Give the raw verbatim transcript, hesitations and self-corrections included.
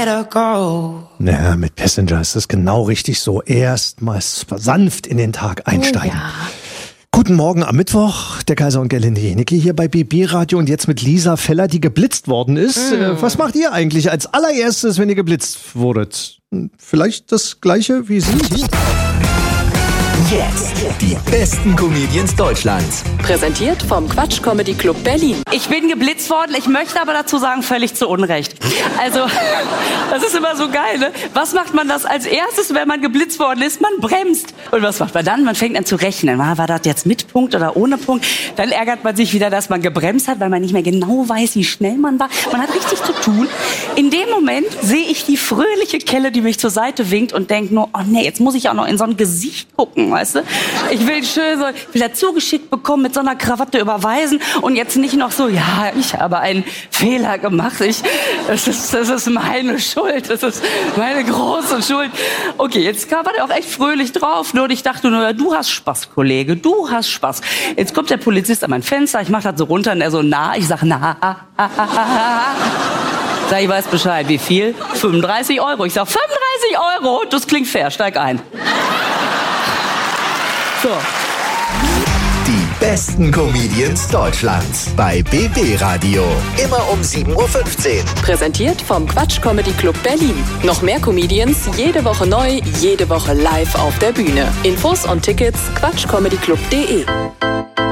let her go. Naja, mit Passenger ist es genau richtig so. Erstmals sanft in den Tag einsteigen. Oh, ja. Guten Morgen am Mittwoch, der Kaiser und Gerlinde Jenecke hier bei B B Radio und jetzt mit Lisa Feller, die geblitzt worden ist. Mm. Äh, was macht ihr eigentlich als allererstes, wenn ihr geblitzt wurdet? Vielleicht das Gleiche wie Sie? Hier. Jetzt die besten Comedians Deutschlands. Präsentiert vom Quatsch Comedy Club Berlin. Ich bin geblitzt worden, ich möchte aber dazu sagen, völlig zu Unrecht. Also, das ist immer so geil, ne? Was macht man das als erstes, wenn man geblitzt worden ist? Man bremst. Und was macht man dann? Man fängt an zu rechnen. War, war das jetzt mit Punkt oder ohne Punkt? Dann ärgert man sich wieder, dass man gebremst hat, weil man nicht mehr genau weiß, wie schnell man war. Man hat richtig zu tun. In dem Moment sehe ich die fröhliche Kelle, die mich zur Seite winkt und denke nur, oh nee, jetzt muss ich auch noch in so ein Gesicht gucken, weißt du? Ich will schön so, ich will dazu geschickt bekommen, mit so einer Krawatte überweisen und jetzt nicht noch so, ja, ich habe einen Fehler gemacht, ich, das ist, das ist meine Schuld, das ist meine große Schuld. Okay, jetzt war der auch echt fröhlich drauf, nur ich dachte nur, du hast Spaß, Kollege, du hast Spaß. Jetzt kommt der Polizist an mein Fenster, ich mach das so runter und er so, na, ich sag, na, ah, ah, ah, ah. Sag, ich weiß Bescheid, wie viel? fünfunddreißig Euro. Ich sag, fünfunddreißig Euro, das klingt fair, steig ein. So. Die besten Comedians Deutschlands bei B B Radio. Immer um sieben Uhr fünfzehn. Präsentiert vom Quatsch Comedy Club Berlin. Noch mehr Comedians, jede Woche neu, jede Woche live auf der Bühne. Infos und Tickets quatschcomedyclub punkt de.